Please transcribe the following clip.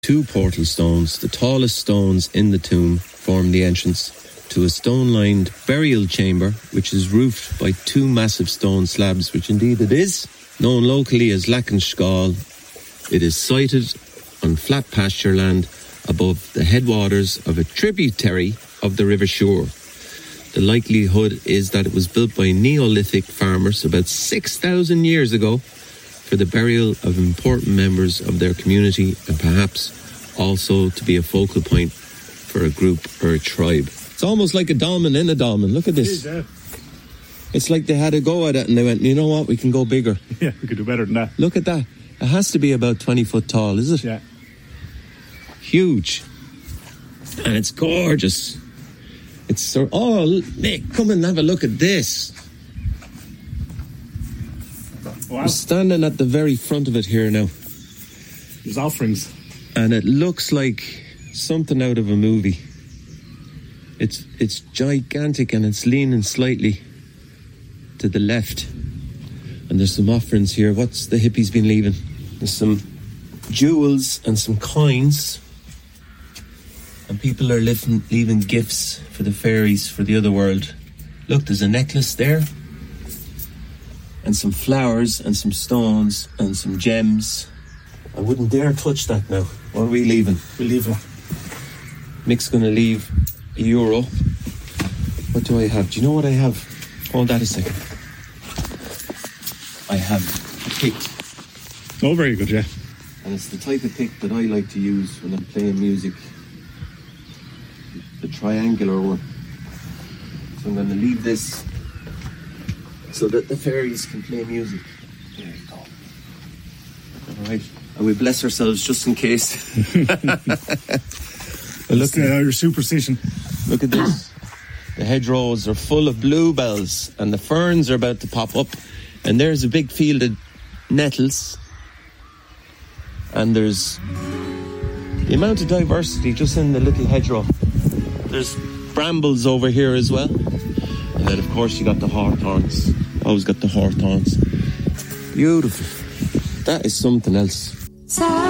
Two portal stones, the tallest stones in the tomb, form the entrance to a stone-lined burial chamber, which is roofed by two massive stone slabs, which indeed it is. Known locally as Lackenskall, it is sited on flat pasture land above the headwaters of a tributary of the River Suir. The likelihood is that it was built by Neolithic farmers about 6,000 years ago for the burial of important members of their community, and perhaps also to be a focal point for a group or a tribe. It's almost like a dolmen in a dolmen. Look at this. It's like they had a go at it and they went, you know what, we can go bigger. Yeah, we could do better than that. Look at that. It has to be about 20 foot tall, is it? Yeah. Huge. And it's gorgeous. It's so... Oh, Nick, come and have a look at this. Wow. We're standing at the very front of it here now. There's offerings. And it looks like something out of a movie. It's gigantic and it's leaning slightly to the left. And there's some offerings here. What's the hippies been leaving? There's some jewels and some coins. And people are leaving gifts for the fairies for the other world. Look, there's a necklace there. And some flowers and some stones and some gems. I wouldn't dare touch that now. What are we leaving? We'll leave one. Mick's going to leave €1. What do I have? Do you know what I have? Hold that a second. I have a pick. Oh, very good, yeah. And it's the type of pick that I like to use when I'm playing music. The triangular one. So I'm going to leave this so that the fairies can play music. There you go. All right. And we bless ourselves just in case. Well, look at our superstition. Look at this. The hedgerows are full of bluebells and the ferns are about to pop up. And there's a big field of nettles. And there's the amount of diversity just in the little hedgerow. There's brambles over here as well. And then, of course, you got the hawthorns. Always got the hawthorns. Beautiful. That is something else.